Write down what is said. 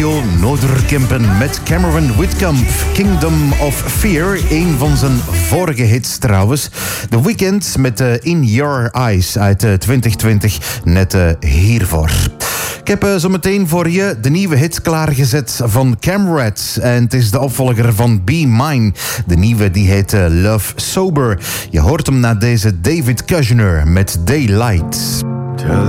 Mario Noorderkempen met Cameron Whitcomb. Kingdom of Fear, een van zijn vorige hits trouwens. The Weeknd met In Your Eyes uit 2020, net hiervoor. Ik heb zo meteen voor je de nieuwe hit klaargezet van Camrat. En het is de opvolger van Be Mine. De nieuwe die heet Love Sober. Je hoort hem na deze David Kushner met Daylight.